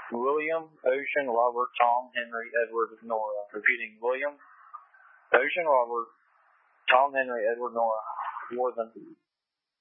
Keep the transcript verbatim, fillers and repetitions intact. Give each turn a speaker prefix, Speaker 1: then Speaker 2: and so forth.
Speaker 1: William, Ocean, Robert, Tom, Henry, Edward, Nora. Repeating, William, Ocean, Robert, Tom, Henry, Edward, Nora. Warden.